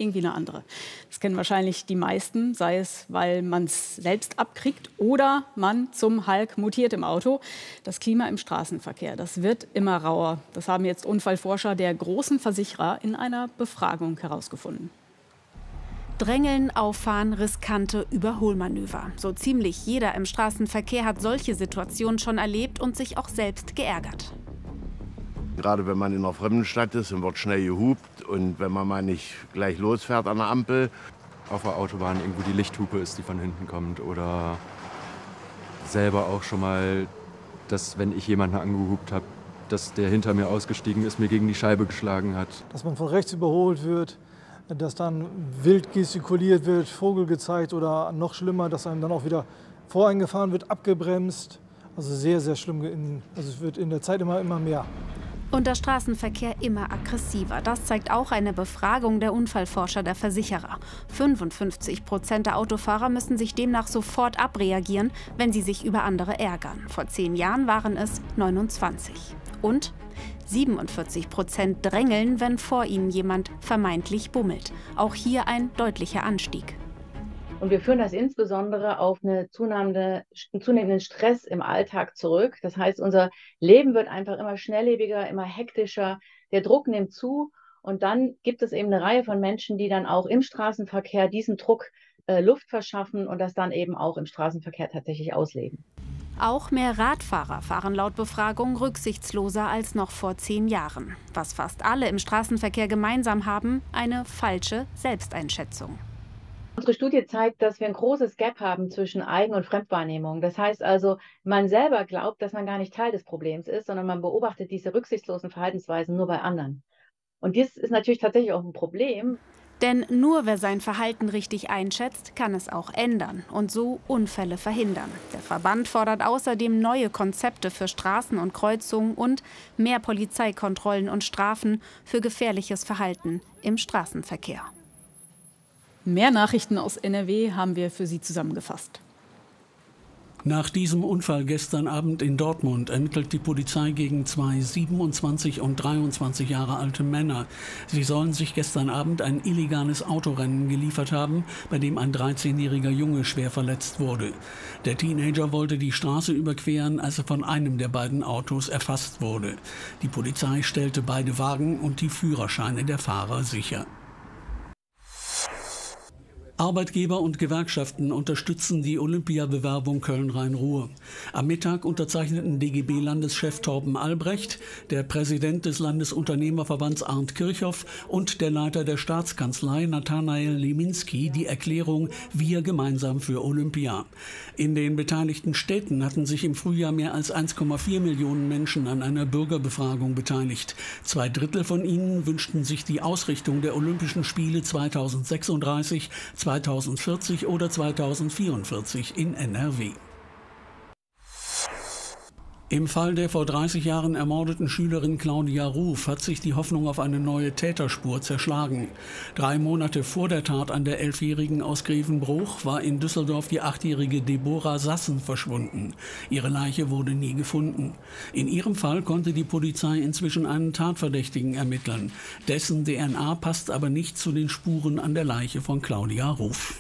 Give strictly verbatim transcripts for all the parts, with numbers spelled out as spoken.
irgendwie eine andere. Das kennen wahrscheinlich die meisten, sei es, weil man es selbst abkriegt oder man zum Hulk mutiert im Auto. Das Klima im Straßenverkehr, das wird immer rauer. Das haben jetzt Unfallforscher der großen Versicherer in einer Befragung herausgefunden. Drängeln, Auffahren, riskante Überholmanöver. So ziemlich jeder im Straßenverkehr hat solche Situationen schon erlebt und sich auch selbst geärgert. Gerade wenn man in einer fremden Stadt ist und wird schnell gehupt und wenn man mal nicht gleich losfährt an der Ampel. Auf der Autobahn irgendwo die Lichthupe ist, die von hinten kommt. Oder selber auch schon mal, dass wenn ich jemanden angehupt habe, dass der hinter mir ausgestiegen ist, mir gegen die Scheibe geschlagen hat. Dass man von rechts überholt wird, dass dann wild gestikuliert wird, Vogel gezeigt oder noch schlimmer, dass einem dann auch wieder voreingefahren wird, abgebremst. Also sehr, sehr schlimm. Also es wird in der Zeit immer, immer mehr. Und der Straßenverkehr immer aggressiver. Das zeigt auch eine Befragung der Unfallforscher der Versicherer. fünfundfünfzig Prozent der Autofahrer müssen sich demnach sofort abreagieren, wenn sie sich über andere ärgern. Vor zehn Jahren waren es neunundzwanzig. Und siebenundvierzig Prozent drängeln, wenn vor ihnen jemand vermeintlich bummelt. Auch hier ein deutlicher Anstieg. Und wir führen das insbesondere auf eine zunehmende, einen zunehmenden Stress im Alltag zurück. Das heißt, unser Leben wird einfach immer schnelllebiger, immer hektischer. Der Druck nimmt zu. Und dann gibt es eben eine Reihe von Menschen, die dann auch im Straßenverkehr diesen Druck äh, Luft verschaffen und das dann eben auch im Straßenverkehr tatsächlich ausleben. Auch mehr Radfahrer fahren laut Befragung rücksichtsloser als noch vor zehn Jahren. Was fast alle im Straßenverkehr gemeinsam haben, eine falsche Selbsteinschätzung. Unsere Studie zeigt, dass wir ein großes Gap haben zwischen Eigen- und Fremdwahrnehmung. Das heißt also, man selber glaubt, dass man gar nicht Teil des Problems ist, sondern man beobachtet diese rücksichtslosen Verhaltensweisen nur bei anderen. Und dies ist natürlich tatsächlich auch ein Problem. Denn nur wer sein Verhalten richtig einschätzt, kann es auch ändern und so Unfälle verhindern. Der Verband fordert außerdem neue Konzepte für Straßen und Kreuzungen und mehr Polizeikontrollen und Strafen für gefährliches Verhalten im Straßenverkehr. Mehr Nachrichten aus N R W haben wir für Sie zusammengefasst. Nach diesem Unfall gestern Abend in Dortmund ermittelt die Polizei gegen zwei siebenundzwanzig und dreiundzwanzig Jahre alte Männer. Sie sollen sich gestern Abend ein illegales Autorennen geliefert haben, bei dem ein dreizehnjähriger Junge schwer verletzt wurde. Der Teenager wollte die Straße überqueren, als er von einem der beiden Autos erfasst wurde. Die Polizei stellte beide Wagen und die Führerscheine der Fahrer sicher. Arbeitgeber und Gewerkschaften unterstützen die Olympiabewerbung Köln-Rhein-Ruhr. Am Mittag unterzeichneten D G B-Landeschef Torben Albrecht, der Präsident des Landesunternehmerverbands Arndt Kirchhoff und der Leiter der Staatskanzlei Nathanael Leminski die Erklärung Wir gemeinsam für Olympia. In den beteiligten Städten hatten sich im Frühjahr mehr als eins Komma vier Millionen Menschen an einer Bürgerbefragung beteiligt. Zwei Drittel von ihnen wünschten sich die Ausrichtung der Olympischen Spiele zweitausendsechsunddreißig, zweitausendvierzig oder zweitausendvierundvierzig in N R W. Im Fall der vor dreißig Jahren ermordeten Schülerin Claudia Ruf hat sich die Hoffnung auf eine neue Täterspur zerschlagen. Drei Monate vor der Tat an der Elfjährigen aus Grevenbruch war in Düsseldorf die achtjährige Deborah Sassen verschwunden. Ihre Leiche wurde nie gefunden. In ihrem Fall konnte die Polizei inzwischen einen Tatverdächtigen ermitteln. Dessen D N A passt aber nicht zu den Spuren an der Leiche von Claudia Ruf.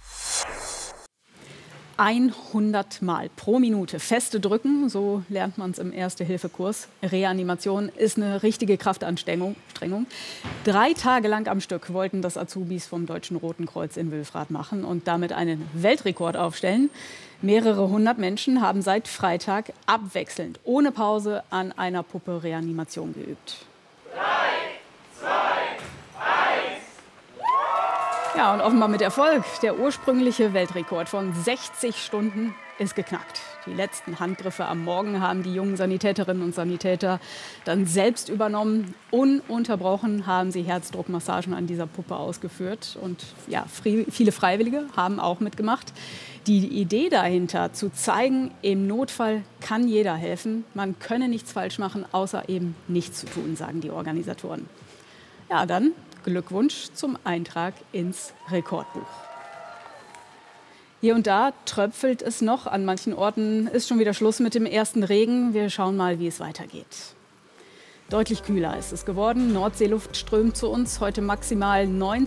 hundert Mal pro Minute feste drücken, so lernt man es im Erste-Hilfe-Kurs. Reanimation ist eine richtige Kraftanstrengung. Drei Tage lang am Stück wollten das Azubis vom Deutschen Roten Kreuz in Wülfrath machen und damit einen Weltrekord aufstellen. Mehrere hundert Menschen haben seit Freitag abwechselnd, ohne Pause, an einer Puppe Reanimation geübt. Drei, zwei, Ja, und offenbar mit Erfolg. Der ursprüngliche Weltrekord von sechzig Stunden ist geknackt. Die letzten Handgriffe am Morgen haben die jungen Sanitäterinnen und Sanitäter dann selbst übernommen. Ununterbrochen haben sie Herzdruckmassagen an dieser Puppe ausgeführt. Und ja, viele Freiwillige haben auch mitgemacht. Die Idee dahinter, zu zeigen, im Notfall kann jeder helfen. Man könne nichts falsch machen, außer eben nichts zu tun, sagen die Organisatoren. Ja, dann Glückwunsch zum Eintrag ins Rekordbuch. Hier und da tröpfelt es noch. An manchen Orten ist schon wieder Schluss mit dem ersten Regen. Wir schauen mal, wie es weitergeht. Deutlich kühler ist es geworden. Nordseeluft strömt zu uns. Heute maximal neunzehn